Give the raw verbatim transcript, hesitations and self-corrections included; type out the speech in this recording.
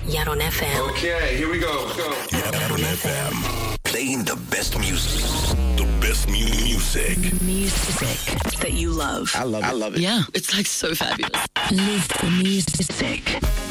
Yaron F M. Okay, here we go. go. Yaron F M. Playing the best music. The best mu- music. Music that you love. I love it. I love it. Yeah, it's like so fabulous. Live the music.